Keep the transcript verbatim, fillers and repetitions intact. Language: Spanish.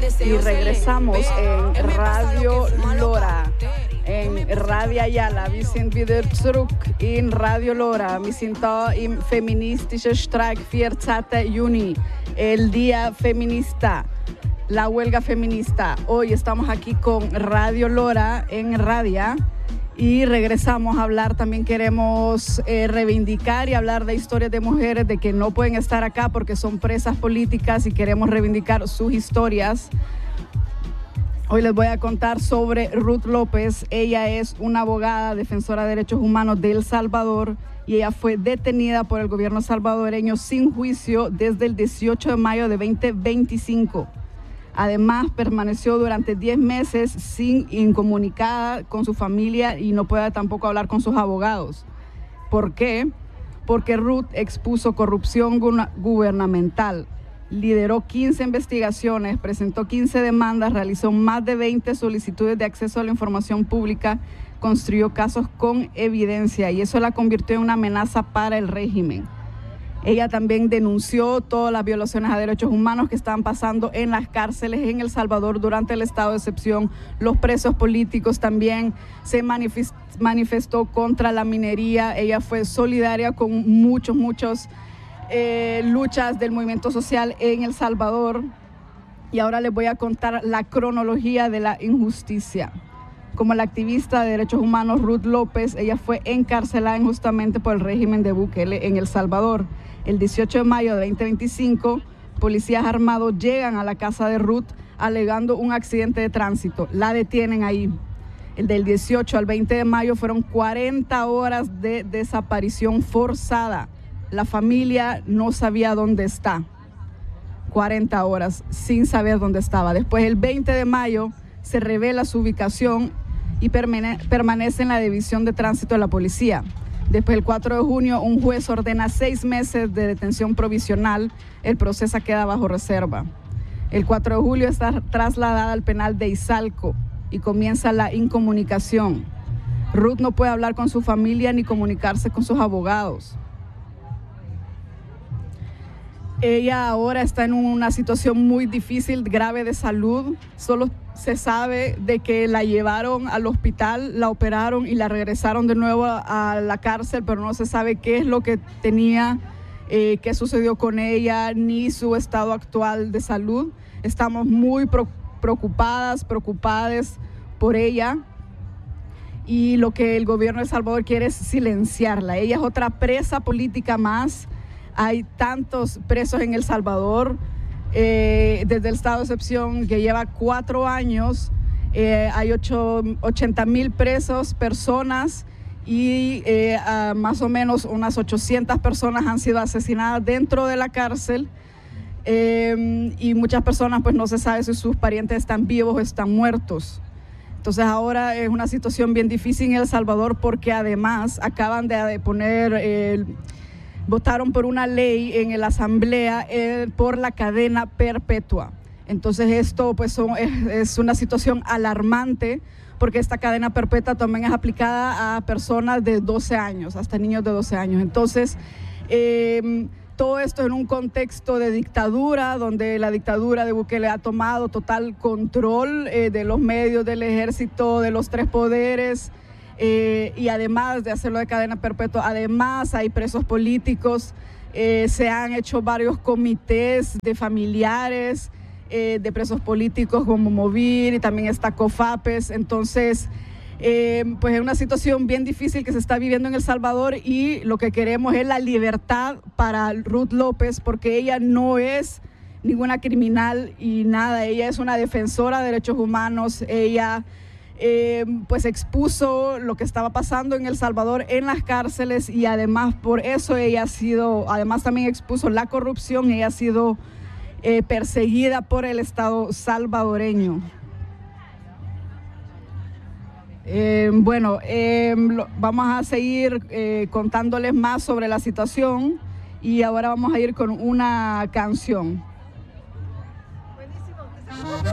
Y regresamos en Radio Lora, en Radio Ayala. Wir sind wieder zurück in Radio Lora. Wir sind da im feministischen Streik, vierzehnten Juni, el Día Feminista, la huelga feminista. Hoy estamos aquí con Radio Lora en Radio. Y regresamos a hablar, también queremos eh, reivindicar y hablar de historias de mujeres de que no pueden estar acá porque son presas políticas y queremos reivindicar sus historias. Hoy les voy a contar sobre Ruth López. Ella es una abogada defensora de derechos humanos de El Salvador y ella fue detenida por el gobierno salvadoreño sin juicio desde el dieciocho de mayo de veinte veinticinco. Además, permaneció durante diez meses sin incomunicada con su familia y no puede tampoco hablar con sus abogados. ¿Por qué? Porque Ruth expuso corrupción gubernamental, lideró quince investigaciones, presentó quince demandas, realizó más de veinte solicitudes de acceso a la información pública, construyó casos con evidencia y eso la convirtió en una amenaza para el régimen. Ella también denunció todas las violaciones a derechos humanos que estaban pasando en las cárceles en El Salvador durante el estado de excepción. Los presos políticos también se manifestó contra la minería. Ella fue solidaria con muchos, muchos eh, luchas del movimiento social en El Salvador. Y ahora les voy a contar la cronología de la injusticia. Como la activista de derechos humanos Ruth López, ella fue encarcelada injustamente por el régimen de Bukele en El Salvador. El dieciocho de mayo de veinte veinticinco, policías armados llegan a la casa de Ruth alegando un accidente de tránsito. La detienen ahí. El del dieciocho al veinte de mayo fueron cuarenta horas de desaparición forzada. La familia no sabía dónde está. cuarenta horas sin saber dónde estaba. Después, el veinte de mayo, se revela su ubicación y permane- permanece en la división de tránsito de la policía. Después, el cuatro de junio, un juez ordena seis meses de detención provisional. El proceso queda bajo reserva. El cuatro de julio está trasladada al penal de Izalco y comienza la incomunicación. Ruth no puede hablar con su familia ni comunicarse con sus abogados. Ella ahora está en una situación muy difícil, grave de salud. Solo se sabe de que la llevaron al hospital, la operaron y la regresaron de nuevo a la cárcel, pero no se sabe qué es lo que tenía, eh, qué sucedió con ella, ni su estado actual de salud. Estamos muy preocupadas, preocupadas por ella. Y lo que el gobierno de El Salvador quiere es silenciarla. Ella es otra presa política más. Hay tantos presos en El Salvador, eh, desde el estado de excepción que lleva cuatro años, eh, hay ochenta mil presos, personas, y eh, uh, más o menos unas ochocientas personas han sido asesinadas dentro de la cárcel, eh, y muchas personas pues no se sabe si sus parientes están vivos o están muertos. Entonces ahora es una situación bien difícil en El Salvador porque además acaban de poner... Eh, votaron por una ley en la asamblea eh, por la cadena perpetua. Entonces esto pues son, es, es una situación alarmante porque esta cadena perpetua también es aplicada a personas de doce años, hasta niños de doce años. Entonces eh, todo esto en un contexto de dictadura, donde la dictadura de Bukele ha tomado total control eh, de los medios, del ejército, de los tres poderes. Eh, y además de hacerlo de cadena perpetua, además hay presos políticos, eh, se han hecho varios comités de familiares eh, de presos políticos como Movir y también está COFAPES. Entonces eh, pues es una situación bien difícil que se está viviendo en El Salvador y lo que queremos es la libertad para Ruth López porque ella no es ninguna criminal y nada, ella es una defensora de derechos humanos. Ella Eh, pues expuso lo que estaba pasando en El Salvador en las cárceles y además por eso ella ha sido, además también expuso la corrupción, ella ha sido eh, perseguida por el Estado salvadoreño. Eh, bueno, eh, lo, vamos a seguir eh, contándoles más sobre la situación y ahora vamos a ir con una canción.